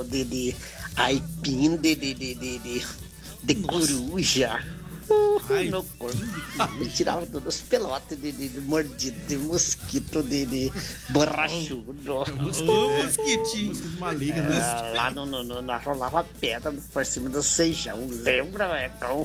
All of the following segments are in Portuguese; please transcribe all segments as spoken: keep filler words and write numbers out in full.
com de, de aipim, de, de, de, de, de, de coruja. Uh, no corpo. Me tirava todos os pelotes de, de, de mordido, de mosquito, de, de borrachudo. Ô, mosquitinho. Mosquito maligno. É, lá no, no, no, na rolava pedra por cima do seijão. Lembra, Vecão?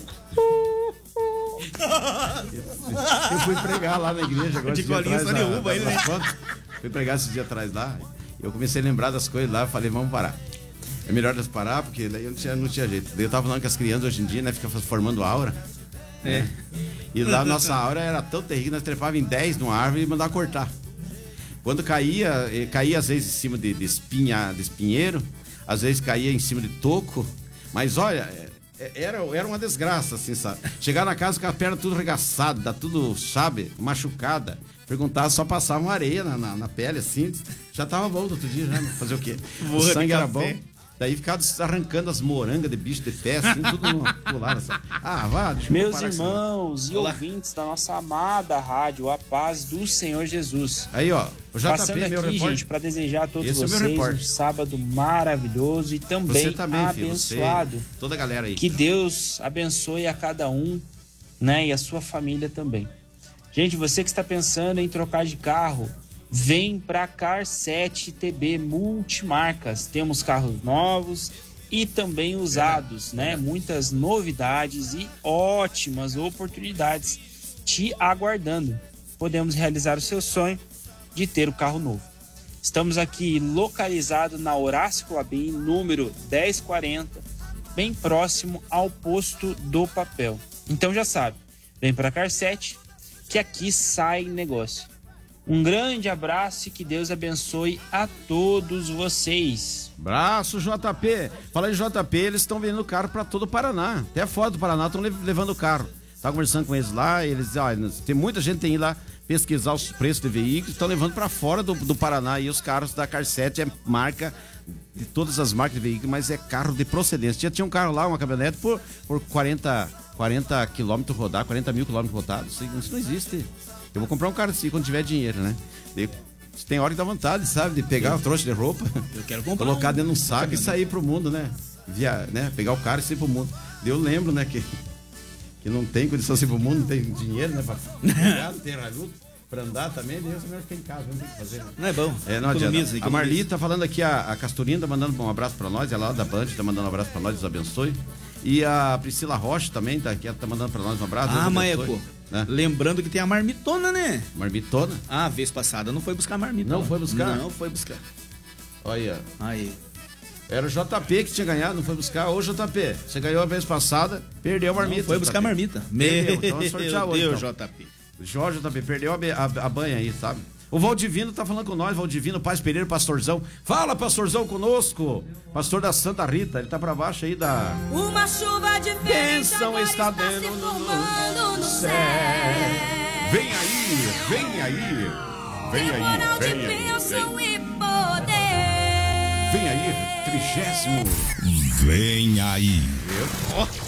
Eu fui pregar lá na igreja agora. De colinha só derruba ele, né? Fui pregar esse dia atrás lá. Eu comecei a lembrar das coisas lá. Falei, vamos parar. É melhor nós parar, porque daí eu não tinha, não tinha jeito. Daí eu tava falando que as crianças hoje em dia, né, ficam formando aura. É. Né? E lá a nossa aura era tão terrível, nós trepava em dez numa árvore e mandava cortar. Quando caía, caía às vezes em cima de, de espinha, de espinheiro, às vezes caía em cima de toco. Mas olha, era, era uma desgraça, assim, sabe? Chegar na casa com a perna tudo arregaçada, tudo, sabe, machucada. Perguntar, só passava uma areia na, na, na pele, assim, já tava bom do outro dia, já, fazer o quê? O sangue era bom. Daí ficava arrancando as morangas de bicho de pé, assim, tudo no pular, assim. Ah, vá, deixa eu Meus irmãos e Olá. ouvintes da nossa amada rádio, a paz do Senhor Jesus. Aí, ó, o J P, Passando meu aqui, repórter. gente, para desejar a todos Esse vocês é um sábado maravilhoso e também, você também, abençoado. Filho, você, toda a galera aí. Que Deus abençoe a cada um, né, e a sua família também. Gente, você que está pensando em trocar de carro, vem para Car sete T B Multimarcas. Temos carros novos e também usados, né? Muitas novidades e ótimas oportunidades te aguardando. Podemos realizar o seu sonho de ter o carro novo. Estamos aqui localizados na Horácio Clabin, número dez quarenta, bem próximo ao posto do papel. Então já sabe, vem para Car sete que aqui sai negócio. Um grande abraço e que Deus abençoe a todos vocês. Abraço, J P. Fala de J P, eles estão vendendo carro para todo o Paraná. Até fora do Paraná estão levando o carro. Estava conversando com eles lá, eles dizem, olha, tem muita gente que tem ido lá pesquisar os preços de veículos, estão levando para fora do, do Paraná. E os carros da Car sete é marca de todas as marcas de veículos, mas é carro de procedência. Já tinha um carro lá, uma caminhonete, por, por quarenta quilômetros rodar, quarenta mil quilômetros rodados. Isso, isso não existe. Eu vou comprar um carro assim quando tiver dinheiro, né? E tem hora que dá vontade, sabe? De pegar o trouxa de roupa, eu quero comprar colocar um, dentro de um saco e sair pro mundo, né? Via, né? Pegar o carro e sair pro mundo. Eu lembro, né? Que, que não tem condição de ir pro mundo, não tem dinheiro, né? Pra pegar, não tem rajudo. Pra andar também, Deus melhor ficar em casa, não tem o que fazer. Né? Não é bom. É, não adianta. A Marli tá falando aqui, a, a Casturinha tá mandando um abraço pra nós, ela lá da Band tá mandando um abraço pra nós, Deus abençoe. E a Priscila Rocha também tá aqui, tá mandando pra nós um abraço. Ah, Maeco, né? Lembrando que tem a marmitona, né? Marmitona? Ah, a vez passada não foi buscar a marmitona. Não foi buscar? Não foi buscar. Olha. Aí. Era o J P que tinha ganhado, não foi buscar. Ô, J P, você ganhou a vez passada, perdeu a marmita. Não foi buscar a marmita. Perdeu, então vamos sortear hoje. Meu então. J P. Jorge J P, perdeu a, a, a banha aí, sabe? O Valdivino tá falando com nós, Valdivino, Paz Pereira, pastorzão. Fala, pastorzão, conosco. Pastor da Santa Rita, ele tá pra baixo aí da... Uma chuva de bênção está dando no, no céu. Vem aí, vem aí, vem aí, vem aí. Vem aí, trigésimo. Vem aí. Eu... Oh.